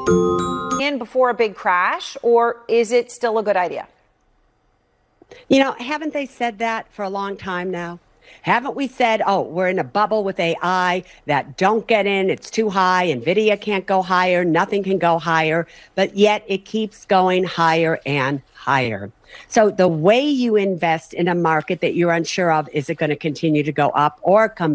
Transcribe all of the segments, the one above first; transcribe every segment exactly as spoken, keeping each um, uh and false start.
In before a big crash, or is it still a good idea? You know, haven't they said that for a long time now? Haven't we said, oh, we're in a bubble with A I, that don't get in, it's too high, NVIDIA can't go higher, nothing can go higher, but yet it keeps going higher and higher. So the way you invest in a market that you're unsure of, is it going to continue to go up or come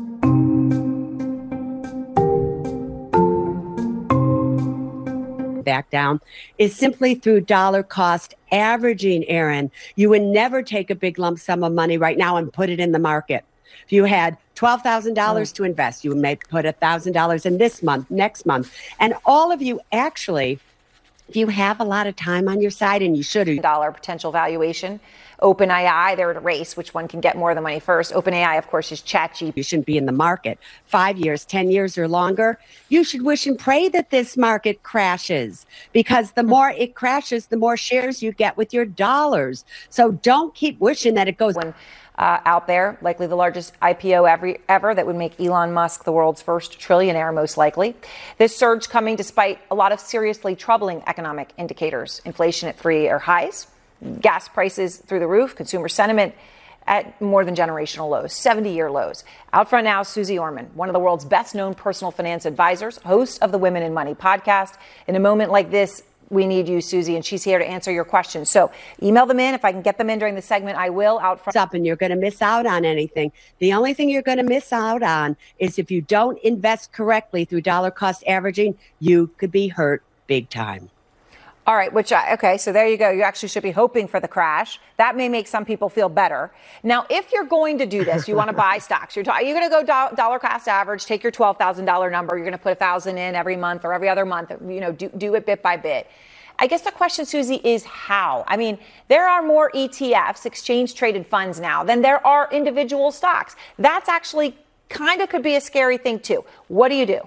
back down, is simply through dollar cost averaging, Aaron. You would never take a big lump sum of money right now and put it in the market. If you had twelve thousand dollars mm. to invest, you would maybe put one thousand dollars in this month, next month. And all of you actually, if you have a lot of time on your side, and you should. Dollar potential valuation. OpenAI, they're at a race. Which one can get more of the money first? OpenAI, of course, is ChatGPT. You shouldn't be in the market five years, ten years or longer. You should wish and pray that this market crashes, because the more it crashes, the more shares you get with your dollars. So don't keep wishing that it goes. When, uh, out there, likely the largest I P O ever, ever that would make Elon Musk the world's first trillionaire, most likely. This surge coming despite a lot of seriously troubling economic indicators. Inflation at three-year highs. Gas prices through the roof, consumer sentiment at more than generational lows, seventy-year lows. Out front now, Suze Orman, one of the world's best-known personal finance advisors, host of the Women in Money podcast. In a moment like this, we need you, Suze, and she's here to answer your questions. So email them in. If I can get them in during the segment, I will. Out front. Up and you're going to miss out on anything. The only thing you're going to miss out on is if you don't invest correctly through dollar cost averaging, you could be hurt big time. All right, which I, okay, so there you go. You actually should be hoping for the crash. That may make some people feel better. Now, if you're going to do this, you want to buy stocks. You're, you're going to go do- dollar cost average, take your twelve thousand dollars number. You're going to put one thousand dollars in every month or every other month. You know, do, do it bit by bit. I guess the question, Suze, is how? I mean, there are more E T Fs, exchange traded funds now, than there are individual stocks. That's actually kind of could be a scary thing, too. What do you do?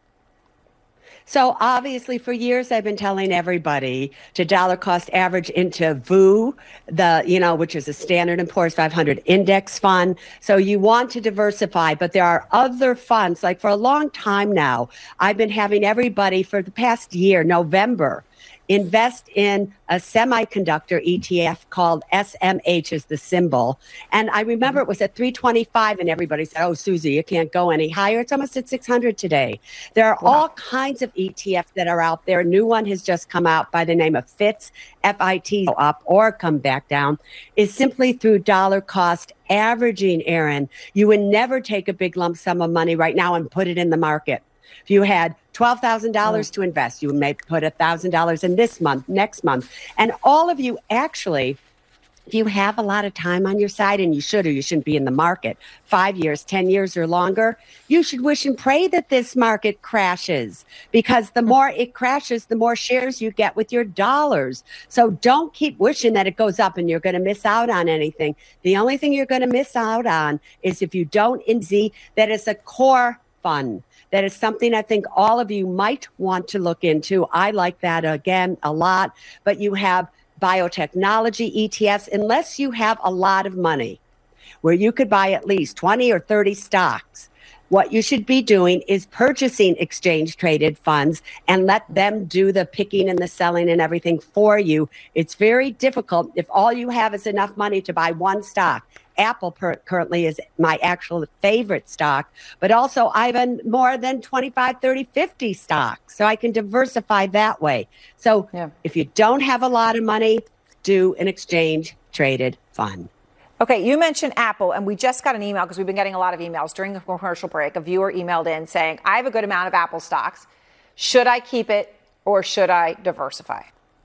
So obviously for years, I've been telling everybody to dollar cost average into V O O, the, you know, which is a Standard and Poor's five hundred index fund. So you want to diversify, but there are other funds. Like for a long time now, I've been having everybody for the past year, November, invest in a semiconductor E T F called S M H is the symbol. And I remember it was at three twenty-five and everybody said, oh, Suze, you can't go any higher. It's almost at six hundred today. There are wow. all kinds of E T Fs that are out there. A new one has just come out by the name of FITS, F I T, up or come back down, is simply through dollar cost averaging, Aaron. You would never take a big lump sum of money right now and put it in the market. If you had twelve thousand dollars mm. to invest, you would maybe put one thousand dollars in this month, next month. And all of you actually, if you have a lot of time on your side, and you should or you shouldn't be in the market five years, ten years or longer, you should wish and pray that this market crashes, because the more it crashes, the more shares you get with your dollars. So don't keep wishing that it goes up and you're going to miss out on anything. The only thing you're going to miss out on is if you don't in Z, that is a core fund. That is something I think all of you might want to look into. I like that, again, a lot. But you have biotechnology E T Fs, unless you have a lot of money where you could buy at least twenty or thirty stocks. What you should be doing is purchasing exchange traded funds and let them do the picking and the selling and everything for you. It's very difficult if all you have is enough money to buy one stock. Apple per- currently is my actual favorite stock, but also I have more than twenty-five, thirty, fifty stocks, so I can diversify that way. So yeah. If you don't have a lot of money, do an exchange traded fund. Okay, you mentioned Apple, and we just got an email, because we've been getting a lot of emails during the commercial break. A viewer emailed in saying, I have a good amount of Apple stocks. Should I keep it or should I diversify?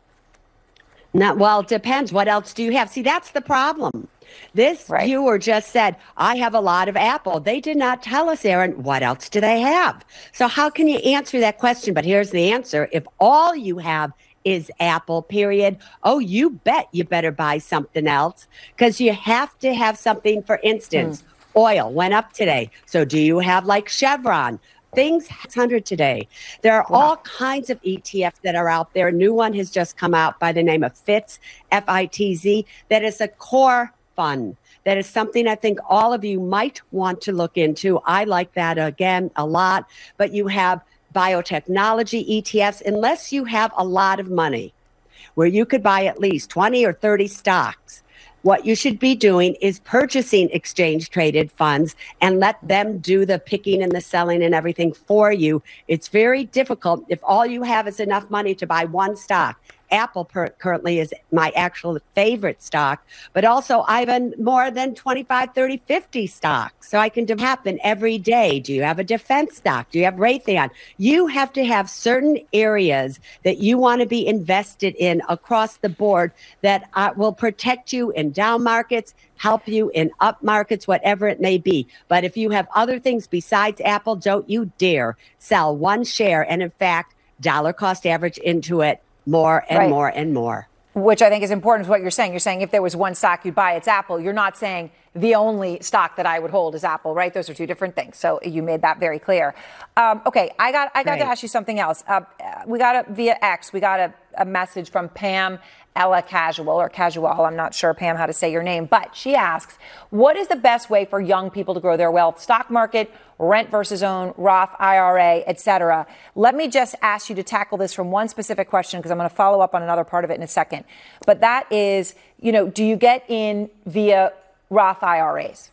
Not, well, it depends. What else do you have? See, that's the problem. This right. viewer just said, I have a lot of Apple. They did not tell us, Aaron, what else do they have? So how can you answer that question? But here's the answer. If all you have is Apple, period, oh, you bet you better buy something else, because you have to have something. For instance, mm. oil went up today. So do you have like Chevron? Things one hundred today. There are wow. all kinds of E T Fs that are out there. A new one has just come out by the name of FITS, F I T Z, that is a core fund. That is something I think all of you might want to look into. I like that, again, a lot. But you have biotechnology E T Fs, unless you have a lot of money where you could buy at least twenty or thirty stocks. What you should be doing is purchasing exchange traded funds and let them do the picking and the selling and everything for you. It's very difficult if all you have is enough money to buy one stock. Apple per- currently is my actual favorite stock, but also I have more than twenty-five, thirty, fifty stocks. So I can do happen every day. Do you have a defense stock? Do you have Raytheon? You have to have certain areas that you want to be invested in across the board that uh, will protect you in down markets, help you in up markets, whatever it may be. But if you have other things besides Apple, don't you dare sell one share. And in fact, dollar cost average into it more and right. more and more. Which I think is important to what you're saying. You're saying if there was one stock you'd buy, it's Apple. You're not saying the only stock that I would hold is Apple, right? Those are two different things. So you made that very clear. Um, okay, I got I got right. to ask you something else. Uh, we got a, via X, we got a, a message from Pam Ella Casual or Casual. I'm not sure, Pam, how to say your name, but she asks, what is the best way for young people to grow their wealth? Stock market, rent versus own, Roth I R A, et cetera. Let me just ask you to tackle this from one specific question because I'm going to follow up on another part of it in a second. But that is, you know, do you get in via Roth I R As?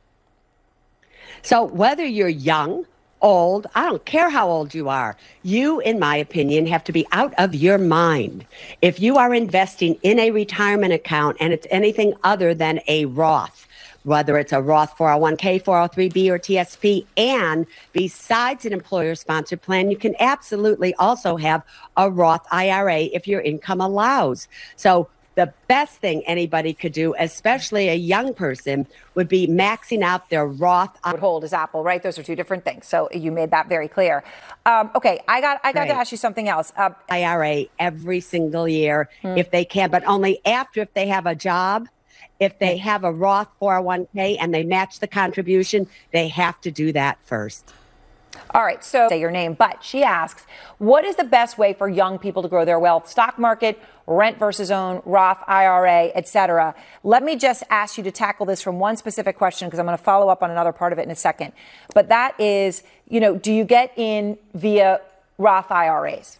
So whether you're young, old, I don't care how old you are, you, in my opinion, have to be out of your mind. If you are investing in a retirement account and it's anything other than a Roth, whether it's a Roth four oh one k, four oh three b, or T S P, and besides an employer-sponsored plan, you can absolutely also have a Roth I R A if your income allows. So the best thing anybody could do, especially a young person, would be maxing out their Roth. I would hold is Apple, right? Those are two different things. So you made that very clear. Um, okay, I got I got right. to ask you something else. Uh, I R A every single year hmm. if they can, but only after if they have a job. If they have a Roth four oh one k and they match the contribution, they have to do that first. All right, so say your name, but she asks, what is the best way for young people to grow their wealth? Stock market, rent versus own, Roth I R A, et cetera. Let me just ask you to tackle this from one specific question because I'm going to follow up on another part of it in a second. But that is, you know, do you get in via Roth I R As?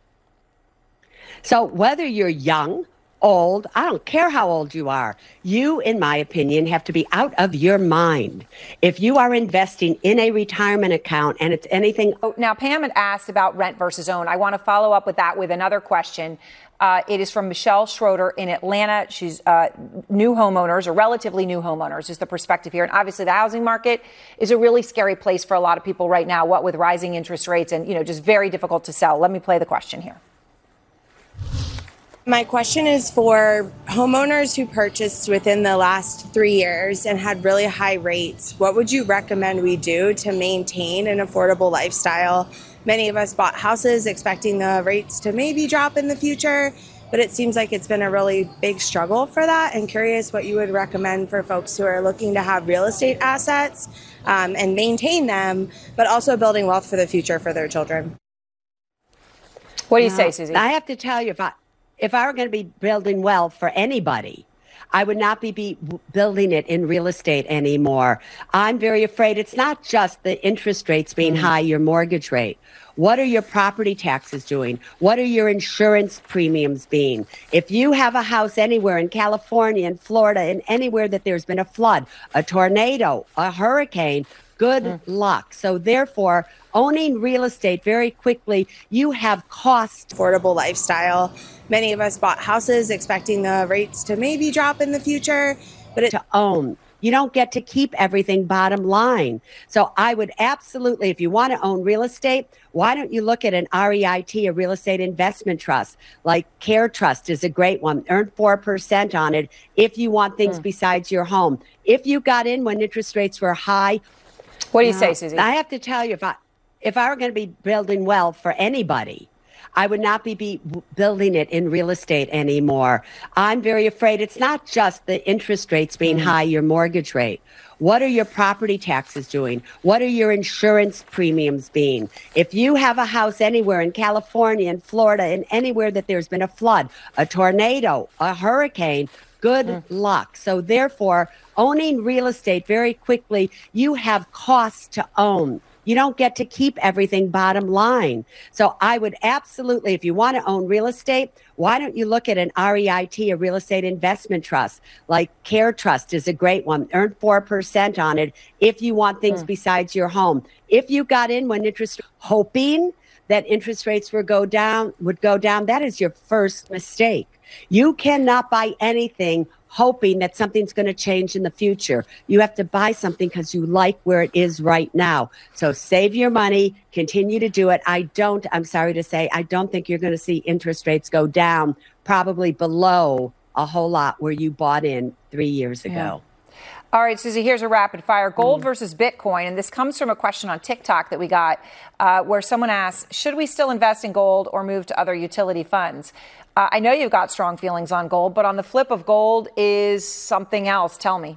So whether you're young, old, I don't care how old you are, you, in my opinion, have to be out of your mind. If you are investing in a retirement account and it's anything. Now, Pam had asked about rent versus own. I want to follow up with that with another question. Uh, it is from Michelle Schroeder in Atlanta. She's uh, new homeowners or relatively new homeowners is the perspective here. And obviously the housing market is a really scary place for a lot of people right now, what with rising interest rates and, you know, just very difficult to sell. Let me play the question here. My question is for homeowners who purchased within the last three years and had really high rates. What would you recommend we do to maintain an affordable lifestyle? Many of us bought houses expecting the rates to maybe drop in the future, but it seems like it's been a really big struggle for that. And curious what you would recommend for folks who are looking to have real estate assets um, and maintain them, but also building wealth for the future for their children. What do you say, Susie? I have to tell you, if I If I were going to be building wealth for anybody, I would not be, be building it in real estate anymore. I'm very afraid it's not just the interest rates being mm-hmm. high, your mortgage rate. What are your property taxes doing? What are your insurance premiums being? If you have a house anywhere in California, in Florida, and anywhere that there's been a flood, a tornado, a hurricane, good mm. luck. So therefore, owning real estate very quickly, you have cost. Affordable lifestyle. Many of us bought houses expecting the rates to maybe drop in the future, but it to own. You don't get to keep everything bottom line. So I would absolutely, if you want to own real estate, why don't you look at an R E I T, a real estate investment trust, like Care Trust is a great one. Earn four percent on it if you want things mm. besides your home. If you got in when interest rates were high. What do you uh, say, Susie? I have to tell you, if I, if I were going to be building wealth for anybody, I would not be, be building it in real estate anymore. I'm very afraid it's not just the interest rates being mm. high, your mortgage rate. What are your property taxes doing? What are your insurance premiums being? If you have a house anywhere in California, in Florida, and anywhere that there's been a flood, a tornado, a hurricane, good mm. luck. So therefore, owning real estate very quickly, you have costs to own. You don't get to keep everything, bottom line. So I would absolutely, if you want to own real estate, why don't you look at an R E I T, a real estate investment trust, like Care Trust is a great one. Earn four percent on it if you want things mm. besides your home. If you got in when interest, hoping that interest rates would go down, would go down, that is your first mistake. You cannot buy anything hoping that something's going to change in the future. You have to buy something because you like where it is right now. So save your money, continue to do it. I don't, I'm sorry to say, I don't think you're going to see interest rates go down, probably below a whole lot where you bought in three years ago. Yeah. All right, Susie, here's a rapid fire. Gold mm. versus Bitcoin. And this comes from a question on TikTok that we got uh, where someone asks, should we still invest in gold or move to other utility funds? Uh, I know you've got strong feelings on gold, but on the flip of gold is something else. Tell me.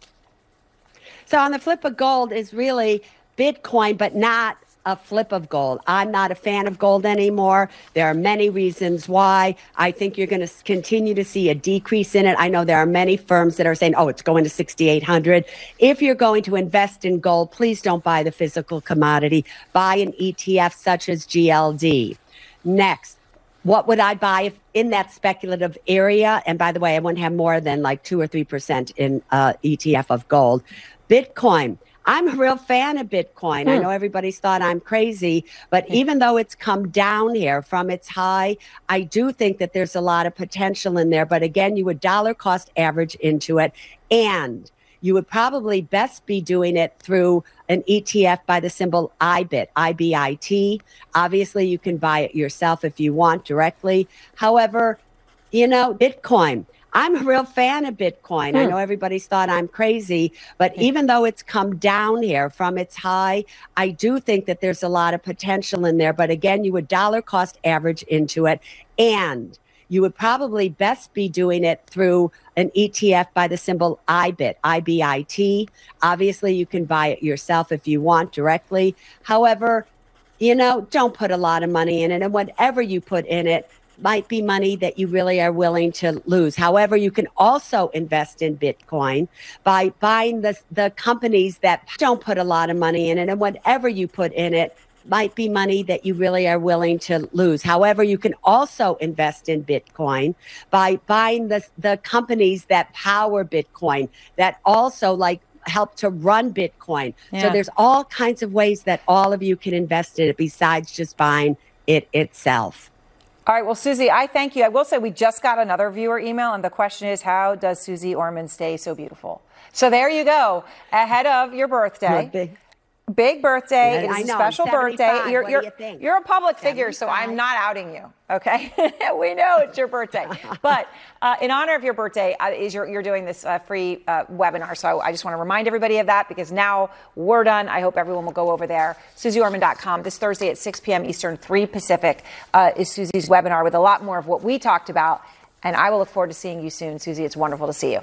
So on the flip of gold is really Bitcoin, but not a flip of gold. I'm not a fan of gold anymore. There are many reasons why. I think you're going to continue to see a decrease in it. I know there are many firms that are saying, oh, it's going to sixty-eight hundred. If you're going to invest in gold, please don't buy the physical commodity. Buy an E T F such as G L D. Next. What would I buy if in that speculative area? And by the way, I wouldn't have more than like two or three percent in uh, E T F of gold. Bitcoin. I'm a real fan of Bitcoin. Hmm. I know everybody's thought I'm crazy, but even though it's come down here from its high, I do think that there's a lot of potential in there. But again, you would dollar cost average into it, and you would probably best be doing it through an E T F by the symbol I B I T, I B I T. Obviously, you can buy it yourself if you want directly. However, you know, Bitcoin. I'm a real fan of Bitcoin. Hmm. I know everybody's thought I'm crazy, but even though it's come down here from its high, I do think that there's a lot of potential in there. But again, you would dollar cost average into it, and you would probably best be doing it through an E T F by the symbol I B I T, I B I T. Obviously, you can buy it yourself if you want directly. However, you know, don't put a lot of money in it, and whatever you put in it might be money that you really are willing to lose. However, you can also invest in Bitcoin by buying the, the companies that don't put a lot of money in it, and whatever you put in it might be money that you really are willing to lose. However, you can also invest in Bitcoin by buying the, the companies that power Bitcoin, that also like help to run Bitcoin. Yeah. So there's all kinds of ways that all of you can invest in it besides just buying it itself. All right. Well, Susie, I thank you. I will say we just got another viewer email, and the question is, how does Susie Orman stay so beautiful? So there you go. Ahead of your birthday. Big, big birthday. Yeah, it's a special birthday. You're, what you're, do you think? You're a public figure, so I'm not outing you. Okay. We know it's your birthday. But uh, in honor of your birthday, uh, is your, you're doing this uh, free uh, webinar. So I just want to remind everybody of that, because now we're done. I hope everyone will go over there. Susie Orman dot com. This Thursday at six p.m. Eastern, three Pacific uh, is Susie's webinar with a lot more of what we talked about. And I will look forward to seeing you soon, Susie. It's wonderful to see you.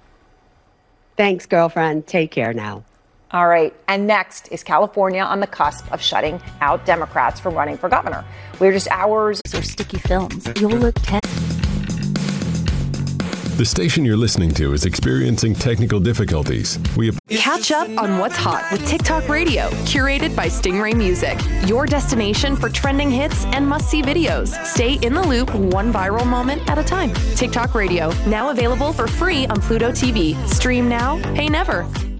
Thanks, girlfriend. Take care now. All right. And next is California on the cusp of shutting out Democrats from running for governor. We're just hours or sticky films. You'll look ten. The station you're listening to is experiencing technical difficulties. We Catch up on what's hot with TikTok Radio, curated by Stingray Music. Your destination for trending hits and must-see videos. Stay in the loop, one viral moment at a time. TikTok Radio, now available for free on Pluto T V. Stream now, pay never.